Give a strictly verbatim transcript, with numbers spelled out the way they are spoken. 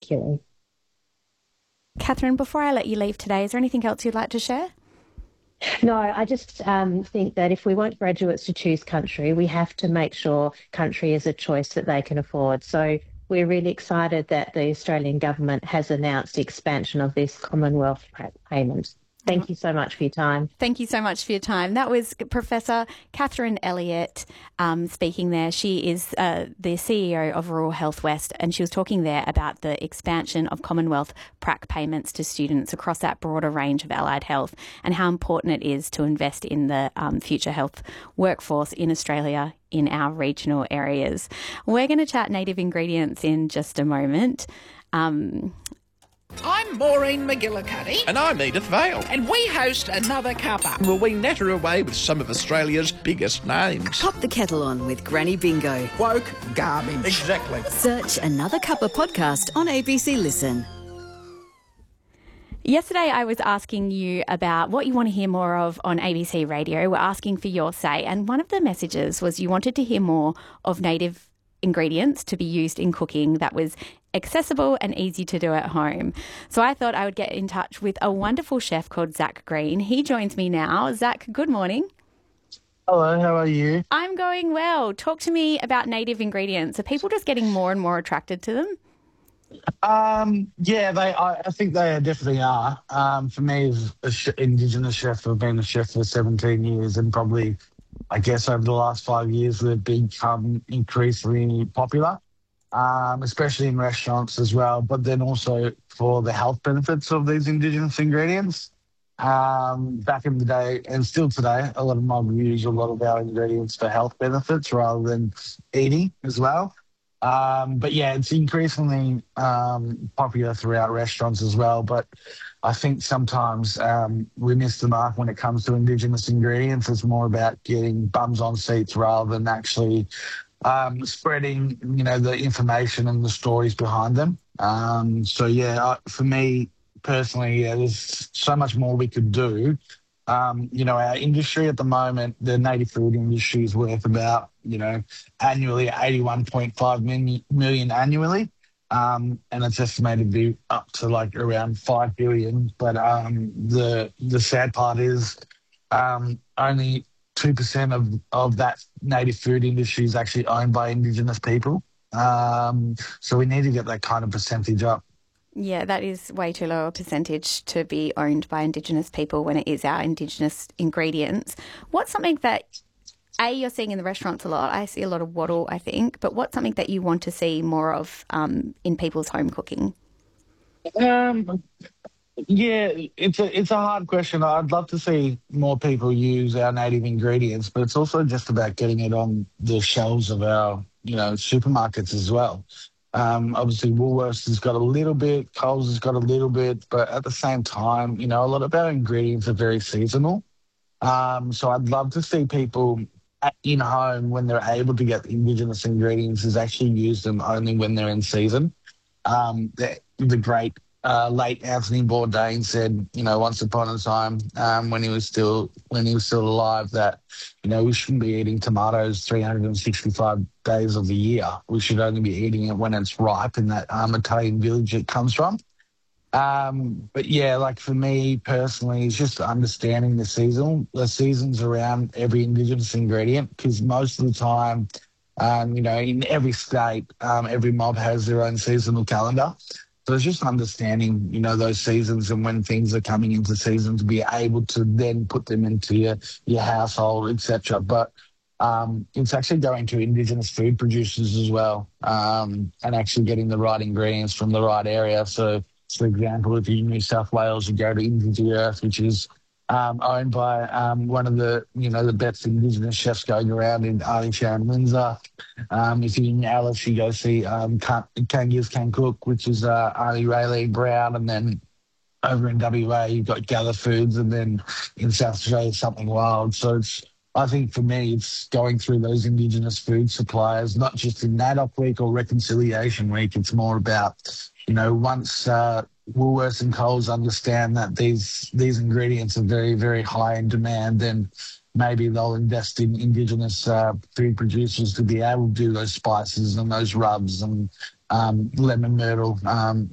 particularly. Catherine, before I let you leave today, is there anything else you'd like to share? No, I just um, think that if we want graduates to choose country, we have to make sure country is a choice that they can afford. So we're really excited that the Australian government has announced the expansion of this Commonwealth payment. Thank you so much for your time. Thank you so much for your time. That was Professor Catherine Elliott um, speaking there. She is uh, the C E O of Rural Health West, and she was talking there about the expansion of Commonwealth prac payments to students across that broader range of allied health and how important it is to invest in the um, future health workforce in Australia in our regional areas. We're going to chat native ingredients in just a moment. Um, I'm Maureen McGillicuddy. And I'm Edith Vale. And we host Another Cuppa. Will we natter away with some of Australia's biggest names? Pop the kettle on with Granny Bingo. Woke garbage. Exactly. Search Another Cuppa podcast on A B C Listen. Yesterday, I was asking you about what you want to hear more of on A B C Radio. We're asking for your say. And one of the messages was you wanted to hear more of native ingredients to be used in cooking that was accessible and easy to do at home. So I thought I would get in touch with a wonderful chef called Zach Green. He joins me now. Zach, good morning. Hello, how are you? I'm going well. Talk to me about native ingredients. Are people just getting more and more attracted to them? Um, yeah, they. I, I think they definitely are. Um, for me, as an sh- Indigenous chef, I've been a chef for seventeen years, and probably, I guess, over the last five years, they've become increasingly popular, um, especially in restaurants as well, but then also for the health benefits of these Indigenous ingredients. Um, back in the day, and still today, a lot of my use a lot of our ingredients for health benefits rather than eating as well. Um, but yeah, it's increasingly um, popular throughout restaurants as well. But I think sometimes um, we miss the mark when it comes to Indigenous ingredients. It's more about getting bums on seats rather than actually um, spreading, you know, the information and the stories behind them. Um, so yeah, I, for me personally, yeah, there's so much more we could do. Um, you know, our industry at the moment, the native food industry is worth about, you know, annually eighty-one point five million annually. Um, and it's estimated to be up to like around five billion. But um, the the sad part is um, only two percent of, of that native food industry is actually owned by Indigenous people. Um, so we need to get that kind of percentage up. Yeah, that is way too low a percentage to be owned by Indigenous people when it is our Indigenous ingredients. What's something that, A, you're seeing in the restaurants a lot? I see a lot of wattle, I think, but what's something that you want to see more of um, in people's home cooking? Um, yeah, it's a it's a hard question. I'd love to see more people use our native ingredients, but it's also just about getting it on the shelves of our, you know, supermarkets as well. Um, obviously, Woolworths has got a little bit, Coles has got a little bit, but at the same time, you know, a lot of our ingredients are very seasonal. Um, so I'd love to see people at, in home, when they're able to get Indigenous ingredients, is actually use them only when they're in season. Um, the, the great uh, late Anthony Bourdain said, you know, once upon a time, um, when he was still when he was still alive, that, you know, we shouldn't be eating tomatoes three hundred sixty-five days of the year. We should only be eating it when it's ripe in that um, Italian village it comes from. Um, but yeah, like for me personally, it's just understanding the season, the seasons around every Indigenous ingredient, because most of the time, um, you know, in every state, um, every mob has their own seasonal calendar. So it's just understanding, you know, those seasons and when things are coming into season to be able to then put them into your, your household, et cetera. But um, it's actually going to Indigenous food producers as well, um, and actually getting the right ingredients from the right area. So, for example, if you're in New South Wales, you go to Into the Earth, which is um, owned by um, one of the, you know, the best Indigenous chefs going around in Arnie Sharon Windsor. Um, if you're in Alice, you go see um, Can, Can Gives Can Cook, which is uh, Arnie Rayleigh Brown. And then over in W A, you've got Gather Foods. And then in South Australia, Something Wild. So it's, I think for me, it's going through those Indigenous food suppliers, not just in NAIDOC Week or Reconciliation Week. It's more about, you know, once uh, Woolworths and Coles understand that these these ingredients are very, very high in demand, then maybe they'll invest in Indigenous uh, food producers to be able to do those spices and those rubs and um, lemon myrtle, um,